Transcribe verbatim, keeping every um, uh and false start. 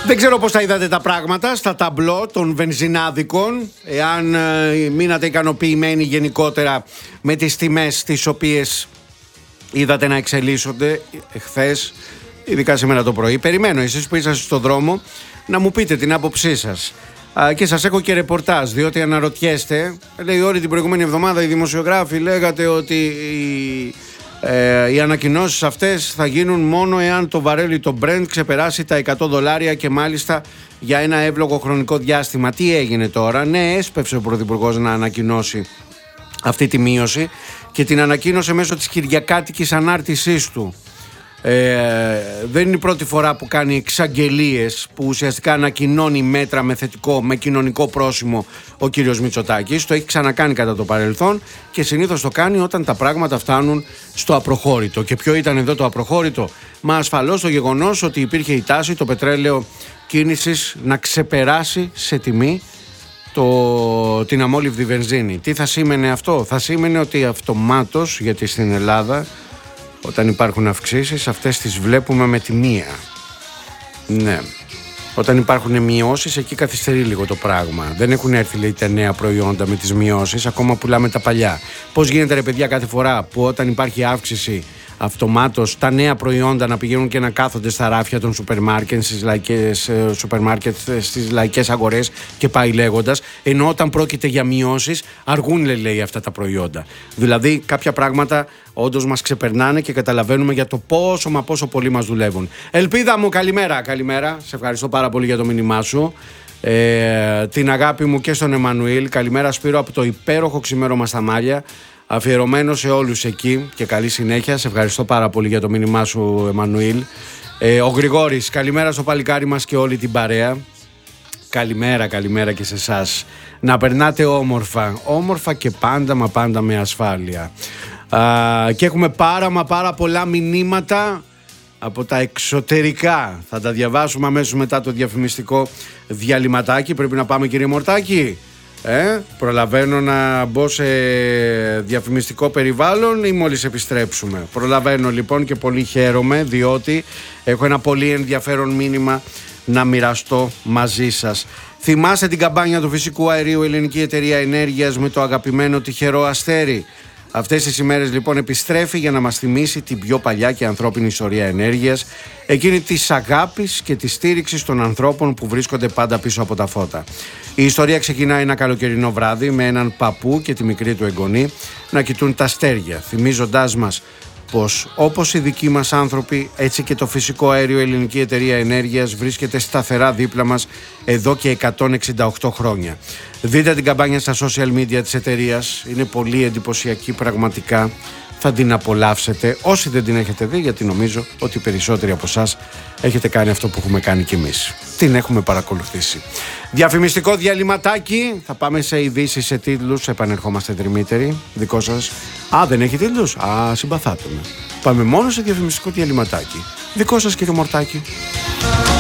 Δεν ξέρω πώς θα είδατε τα πράγματα στα ταμπλό των βενζινάδικων, εάν ε, μείνατε ικανοποιημένοι γενικότερα με τις τιμές τις οποίες είδατε να εξελίσσονται χθες, ειδικά σήμερα το πρωί. Περιμένω εσείς που είσαστε στον δρόμο να μου πείτε την άποψή σας. Α, και σας έχω και ρεπορτάζ, διότι αναρωτιέστε, λέει όλη την προηγούμενη εβδομάδα οι δημοσιογράφοι λέγατε ότι οι, ε, οι ανακοινώσεις αυτές θα γίνουν μόνο εάν το βαρέλι το Brent ξεπεράσει τα εκατό δολάρια και μάλιστα για ένα εύλογο χρονικό διάστημα. Τι έγινε τώρα? Ναι, έσπευσε ο Πρωθυπουργός να ανακοινώσει αυτή τη μείωση και την ανακοίνωσε μέσω της κυριακάτικης ανάρτησής του. Ε, δεν είναι η πρώτη φορά που κάνει εξαγγελίες, που ουσιαστικά ανακοινώνει μέτρα με θετικό, με κοινωνικό πρόσημο ο κύριος Μητσοτάκης. Το έχει ξανακάνει κατά το παρελθόν και συνήθως το κάνει όταν τα πράγματα φτάνουν στο απροχώρητο. Και ποιο ήταν εδώ το απροχώρητο? Μα ασφαλώς το γεγονός ότι υπήρχε η τάση το πετρέλαιο κίνησης να ξεπεράσει σε τιμή το, την αμόλυβδη βενζίνη. Τι θα σήμαινε αυτό? Θα σήμαινε ότι αυτομάτως, γιατί στην Ελλάδα όταν υπάρχουν αυξήσεις, αυτές τις βλέπουμε με τη μία. Ναι. Όταν υπάρχουν μειώσεις, εκεί καθυστερεί λίγο το πράγμα. Δεν έχουν έρθει, λέει, τα νέα προϊόντα με τις μειώσεις, ακόμα πουλάμε τα παλιά. Πώς γίνεται, ρε παιδιά, κάθε φορά που όταν υπάρχει αύξηση, αυτομάτως τα νέα προϊόντα να πηγαίνουν και να κάθονται στα ράφια των σούπερ μάρκετ, στις λαϊκές, σούπερ μάρκετ, στις λαϊκές αγορές και πάει λέγοντας, ενώ όταν πρόκειται για μειώσεις αργούν, λέει, αυτά τα προϊόντα. Δηλαδή κάποια πράγματα όντως μας ξεπερνάνε και καταλαβαίνουμε για το πόσο μα πόσο πολύ μας δουλεύουν. Ελπίδα μου, καλημέρα, καλημέρα. Σε ευχαριστώ πάρα πολύ για το μήνυμά σου. Ε, την αγάπη μου και στον Εμμανουήλ. Καλημέρα Σπύρο από το υπέροχο ξημέρωμα στα Μάλια. Αφιερωμένο σε όλους εκεί και καλή συνέχεια. Σε ευχαριστώ πάρα πολύ για το μήνυμά σου, Εμμανουήλ. Ε, ο Γρηγόρης, καλημέρα στο παλικάρι μας και όλη την παρέα. Καλημέρα, καλημέρα και σε εσάς. Να περνάτε όμορφα, όμορφα και πάντα μα πάντα με ασφάλεια. Α, και έχουμε πάρα μα πάρα πολλά μηνύματα από τα εξωτερικά. Θα τα διαβάσουμε αμέσως μετά το διαφημιστικό διαλυματάκι. Πρέπει να πάμε, κύριε Μορτάκη. Ε, προλαβαίνω να μπω σε διαφημιστικό περιβάλλον ή μόλις επιστρέψουμε? Προλαβαίνω λοιπόν και πολύ χαίρομαι, διότι έχω ένα πολύ ενδιαφέρον μήνυμα να μοιραστώ μαζί σας. Θυμάστε την καμπάνια του φυσικού αερίου Ελληνική Εταιρεία Ενέργειας με το αγαπημένο τυχερό αστέρι? Αυτές τις ημέρες λοιπόν επιστρέφει για να μας θυμίσει την πιο παλιά και ανθρώπινη ιστορία ενέργειας, εκείνη της αγάπης και της στήριξης των ανθρώπων που βρίσκονται πάντα πίσω από τα φώτα. Η ιστορία ξεκινάει ένα καλοκαιρινό βράδυ με έναν παππού και τη μικρή του εγγονή να κοιτούν τα αστέρια, θυμίζοντάς μας πως όπως οι δικοί μας άνθρωποι, έτσι και το φυσικό αέριο Ελληνική Εταιρεία Ενέργειας βρίσκεται σταθερά δίπλα μας εδώ και εκατόν εξήντα οκτώ χρόνια. Δείτε την καμπάνια στα social media της εταιρείας, είναι πολύ εντυπωσιακή πραγματικά, θα την απολαύσετε όσοι δεν την έχετε δει, γιατί νομίζω ότι οι περισσότεροι από εσάς έχετε κάνει αυτό που έχουμε κάνει κι εμείς. Την έχουμε παρακολουθήσει. Διαφημιστικό διαλυματάκι, θα πάμε σε ειδήσεις, σε τίτλους, επανερχόμαστε Δρυμύτεροι, δικό σας. Α, δεν έχει τίτλους? Α, συμπαθάτε με. Πάμε μόνο σε διαφημιστικό διαλυματάκι. Δικό σας, κύριε Μορτάκη.